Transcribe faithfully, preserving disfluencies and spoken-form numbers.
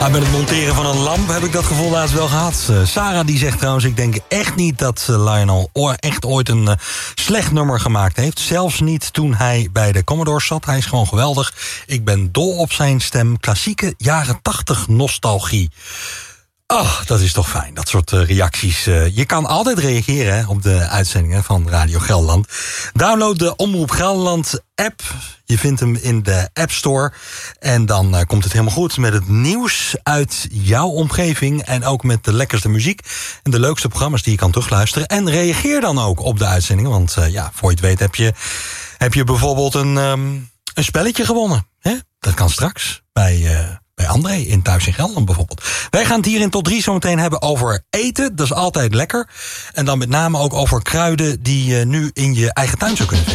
Ah, met het monteren van een lamp heb ik dat gevoel laatst wel gehad. Uh, Sarah die zegt trouwens, ik denk echt niet dat uh, Lionel o- echt ooit een uh, slecht nummer gemaakt heeft. Zelfs niet toen hij bij de Commodores zat. Hij is gewoon geweldig. Ik ben dol op zijn stem. Klassieke jaren tachtig nostalgie. Ach, dat is toch fijn, dat soort uh, reacties. Uh, je kan altijd reageren hè, op de uitzendingen van Radio Gelderland. Download de Omroep Gelderland app. Je vindt hem in de App Store. En dan uh, komt het helemaal goed met het nieuws uit jouw omgeving. En ook met de lekkerste muziek en de leukste programma's die je kan terugluisteren. En reageer dan ook op de uitzendingen. Want uh, ja, voor je het weet heb je, heb je bijvoorbeeld een, um, een spelletje gewonnen. Hè? Dat kan straks bij... Uh, Bij André in Thuis in Gelderland bijvoorbeeld. Wij gaan het hier in tot drie zo meteen hebben over eten. Dat is altijd lekker. En dan met name ook over kruiden die je nu in je eigen tuin zou kunnen vinden.